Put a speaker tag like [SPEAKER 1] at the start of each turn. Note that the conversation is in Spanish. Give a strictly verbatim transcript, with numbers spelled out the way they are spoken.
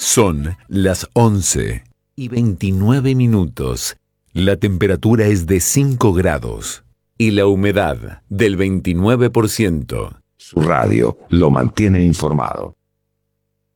[SPEAKER 1] Son las once y veintinueve minutos. La temperatura es de cinco grados y la humedad del veintinueve por ciento.
[SPEAKER 2] Su radio lo mantiene informado.